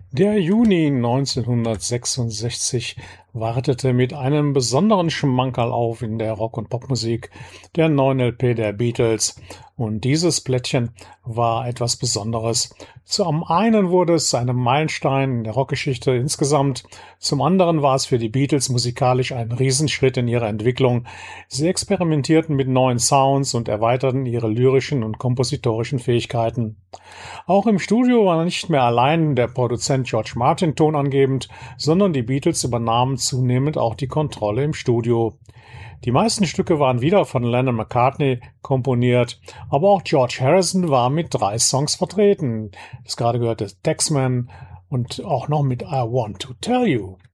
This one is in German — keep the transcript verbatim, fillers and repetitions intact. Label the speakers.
Speaker 1: Der Juni neunzehnhundertsechsundsechzig wartete mit einem besonderen Schmankerl auf in der Rock- und Popmusik, der neuen L P der Beatles. Und dieses Blättchen war etwas Besonderes. Zum einen wurde es zu einem Meilenstein in der Rockgeschichte insgesamt. Zum anderen war es für die Beatles musikalisch ein Riesenschritt in ihrer Entwicklung. Sie experimentierten mit neuen Sounds und erweiterten ihre lyrischen und kompositorischen Fähigkeiten. Auch im Studio war nicht mehr allein der Produzent George Martin tonangebend, sondern die Beatles übernahmen zunehmend auch die Kontrolle im Studio. Die meisten Stücke waren wieder von Lennon-McCartney komponiert, aber auch George Harrison war mit drei Songs vertreten. Das gerade gehörte Taxman und auch noch mit I Want to Tell You.